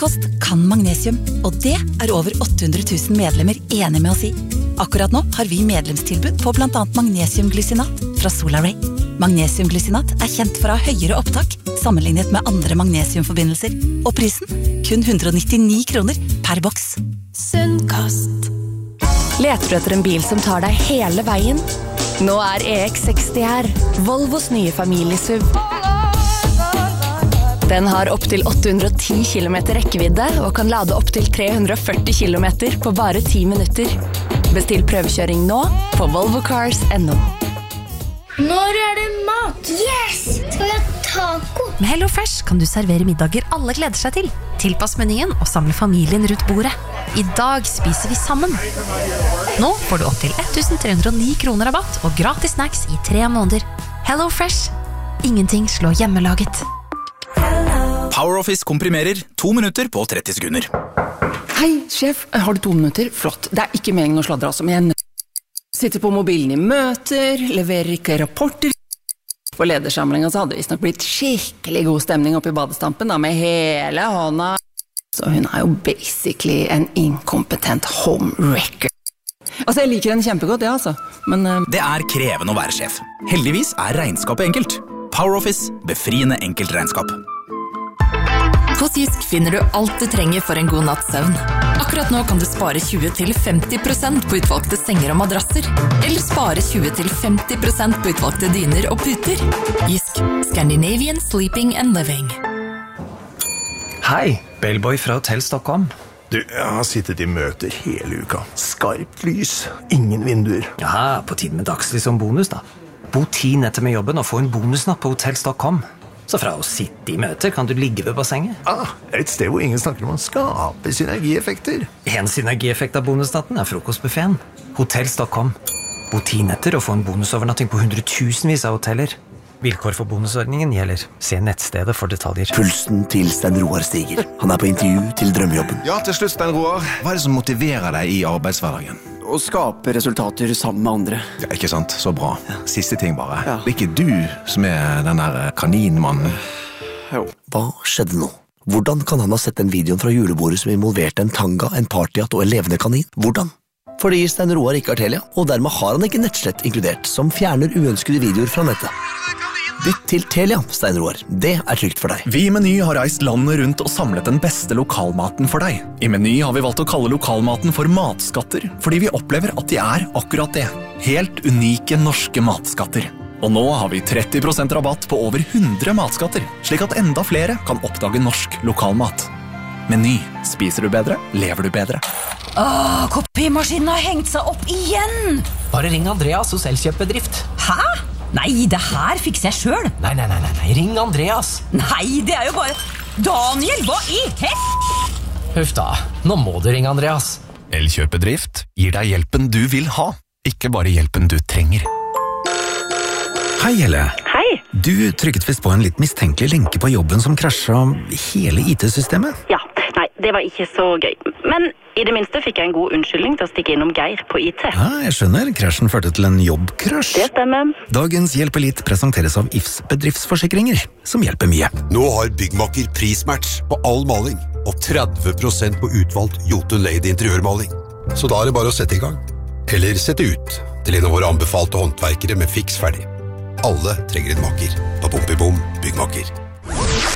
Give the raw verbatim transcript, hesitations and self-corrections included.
kost kan magnesium, og det er over åtte hundre tusen medlemmer enige med oss i. Akkurat nå har vi medlemstilbud på blant annet magnesiumglycinat fra Solaray. Magnesiumglycinat er kjent for å ha høyere opptak sammenlignet med andre magnesiumforbindelser, og prisen kun hundre og nittini kroner per boks. Sunn kost. Leter du etter en bil som tar deg hele veien? Nå er E X seksti her, Volvos nye familiesuv. Den har opp til åtte hundre og ti kilometer rekkevidde og kan lade opp til tre hundre og førti kilometer på bare ti minutter. Bestill prøvekjøring nå på volvo cars punktum no. Når er det mat? Yes! Skal vi ha taco? Med HelloFresh kan du servere middager alle gleder seg til. Tilpass menyen og samle familien rundt bordet. I dag spiser vi sammen. Nå får du opp til ett tusen tre hundre og ni kroner rabatt og gratis snacks i tre måneder. HelloFresh. Ingenting slår hjemmelaget. PowerOffice komprimerer to minutter på tretti sekunder. Hei, sjef. Har du to minutter? Flott. Det er ikke meningen å sladre, altså, men jeg sitter på mobilen i møter, leverer ikke rapporter. For ledersamlingen så hadde det visst nok blitt skikkelig god stemning oppe i badestampen, da, med hele hånda. Så hun er jo basically en inkompetent homewrecker. Altså, jeg liker henne kjempegodt, ja, altså. Men uh... det er krevende å være sjef. Heldigvis er regnskapet enkelt. PowerOffice, befriende enkelt regnskap. Hos Gisk finner du alt du trenger for en god natts søvn. Akkurat nå kan du spare tjue til femti prosent på utvalgte senger og madrasser. Eller spare tjue til femti prosent på utvalgte dyner og puter. Gisk. Scandinavian Sleeping and Living. Hei, Bellboy fra Hotell Stockholm. Du, jeg har sittet i møter hele uka. Skarpt lys, ingen vinduer. Ja, på tiden med dagslys som bonus da. Bo ti netter med jobben og få en bonusnatt på Hotell Stockholm. Så fra å sitte i møter kan du ligge ved bassenget. Ah, et sted hvor ingen snakker om å skape synergieffekter. En synergieffekt av bonusnatten er frokostbuffeten. Hotell Stockholm. Bo ti netter og få en bonusovernatting på hundretusenvis av hoteller. Vilkår for bonusordningen gjelder. Se nettstedet for detaljer. Pulsen til Stein Roar stiger. Han er på intervju til drømmejobben. Ja, til slutt, Stein Roar. Hva er det som motiverer deg i arbeidshverdagen? Å skape resultater sammen med andre. Ja, ikke sant? Så bra. Siste ting bare. Ja. Det er ikke du som er den der kaninmannen. Jo. Hva skjedde nå? Hvordan kan han ha sett den videoen fra julebordet som involverte en tanga, en partyhatt og en levende kanin? Hvordan? Fordi Stein Roar ikke har Telia, og dermed har han ikke nettslett inkludert, som fjerner uønskede videoer fra nettet. Bytt til Telia, Stein Roar. Det er trygt for deg. Vi i Meny har reist landet rundt og samlet den beste lokalmaten for deg. I Meny har vi valgt å kalle lokalmaten for matskatter, fordi vi opplever at de er akkurat det. Helt unike norske matskatter. Og nå har vi tretti prosent rabatt på over hundre matskatter, slik at enda flere kan oppdage norsk lokalmat. Meny. Spiser du bedre, lever du bedre. Åh, kopimaskinen har hengt seg opp igjen! Bare ring Andreas hos Elkjøp-bedrift. Hæ? Nei, det her fikser jeg selv. Nei, nei, nei, nei, ring Andreas. Nei, det er jo bare... Daniel, hva i hest? Huff da, nå må du ringe Andreas. Elkjøp-bedrift gir deg hjelpen du vil ha, ikke bare hjelpen du trenger. Hei, Helle. Hei. Du trykket vist på en litt mistenkelig lenke på jobben som krasjet hele I T-systemet. Ja, nei, det var ikke så gøy. Men i det minste fikk jeg en god unnskyldning til å stikke innom Geir på I T. Ja, jeg skjønner. Krasjen førte til en jobbkrasj. Det stemmer. Dagens Hjelp Elite presenteres av I F S bedriftsforsikringer, som hjelper mye. Nå har Byggmakker prismatch på all maling, og tretti prosent på utvalgt Jotun Lady interiørmaling. Så da er det bare å sette i gang. Eller sette ut til en av våre anbefalte håndverkere med fiks ferdig. Alle trenger en makker på Pompibom Byggmakker.